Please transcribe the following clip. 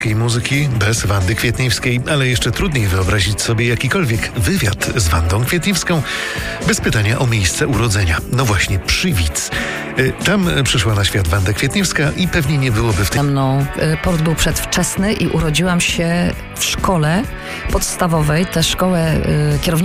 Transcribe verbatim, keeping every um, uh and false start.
Muzyki bez Wandy Kwietniewskiej, ale jeszcze trudniej wyobrazić sobie jakikolwiek wywiad z Wandą Kwietniewską bez pytania o miejsce urodzenia. No właśnie, Przywidz. Tam przyszła na świat Wanda Kwietniewska i pewnie nie byłoby w tym... Ze mną port był przedwczesny i urodziłam się w szkole podstawowej, tę szkołę kierownictwa